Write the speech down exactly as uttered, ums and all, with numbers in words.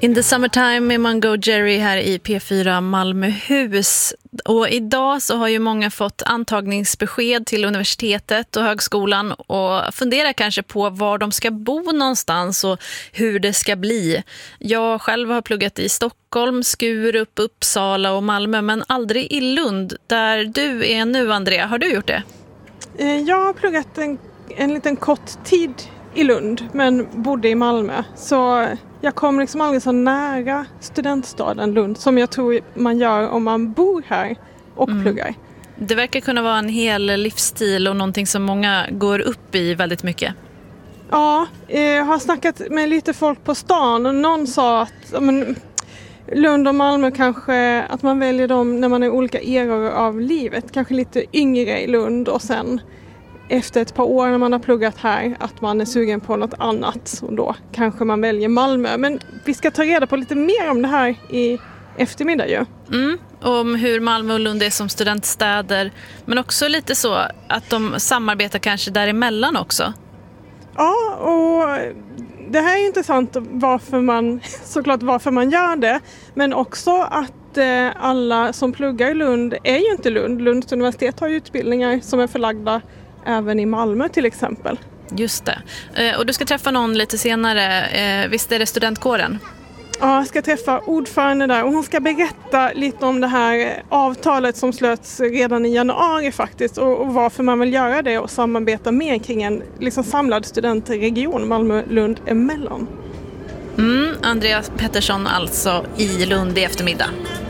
In the summertime med Mungo Jerry här i P fyra Malmöhus. Och idag så har ju många fått antagningsbesked till universitetet och högskolan och funderar kanske på var de ska bo någonstans och hur det ska bli. Jag själv har pluggat i Stockholm, Skurup, Uppsala och Malmö, men aldrig i Lund där du är nu, Andrea. Har du gjort det? Jag har pluggat en, en liten kort tid i Lund men bodde i Malmö, så jag kom liksom aldrig så nära studentstaden Lund som jag tror man gör om man bor här och mm. pluggar. Det verkar kunna vara en hel livsstil och någonting som många går upp i väldigt mycket. Ja, jag har snackat med lite folk på stan och någon sa att men, Lund och Malmö kanske, att man väljer dem när man är olika eror av livet. Kanske lite yngre i Lund och sen efter ett par år när man har pluggat här att man är sugen på något annat och då kanske man väljer Malmö. Men vi ska ta reda på lite mer om det här i eftermiddag ju. Mm, om hur Malmö och Lund är som studentstäder, men också lite så att de samarbetar kanske däremellan också. Ja, och det här är intressant varför man, såklart varför man gör det, men också att eh, alla som pluggar i Lund är ju inte Lund. Lunds universitet har ju utbildningar som är förlagda även i Malmö till exempel. Just det. Eh, och du ska träffa någon lite senare. Eh, visst är det studentkåren? Ja, jag ska träffa ordförande där och hon ska berätta lite om det här avtalet som slöts redan i januari faktiskt och, och varför man vill göra det och samarbeta mer kring en liksom samlad studentregion Malmö-Lund emellan. Mm, Andreas Pettersson alltså i Lund i eftermiddag.